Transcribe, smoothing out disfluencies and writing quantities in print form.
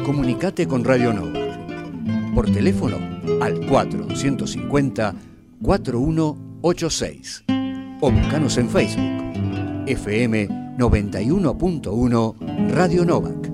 Comunicate con Radio Novak. Por teléfono al 450-4186. O buscanos en Facebook. FM 91.1 Radio Novak.